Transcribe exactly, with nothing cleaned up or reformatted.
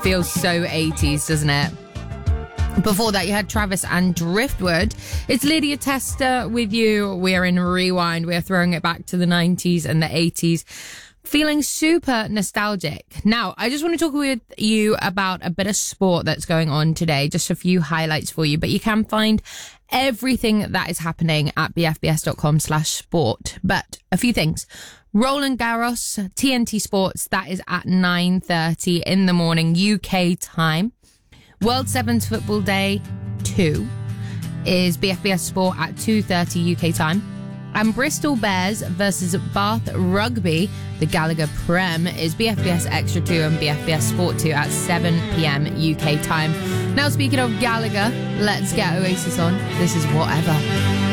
feels so eighties, doesn't it? Before that, you had Travis and Driftwood. It's Lydia Tester with you. We're in Rewind. We're throwing it back to the nineties and the eighties. Feeling super nostalgic. Now, I just want to talk with you about a bit of sport that's going on today. Just a few highlights for you, but you can find everything that is happening at bfbs.com slash sport. But a few things. Roland Garros, T N T Sports, that is at nine thirty in the morning, U K time. World Sevens Football Day two is B F B S Sport at two thirty U K time. And Bristol Bears versus Bath Rugby, the Gallagher Prem, is B F B S Extra two and B F B S Sport two at seven p.m. U K time. Now, speaking of Gallagher, let's get Oasis on. This is Whatever.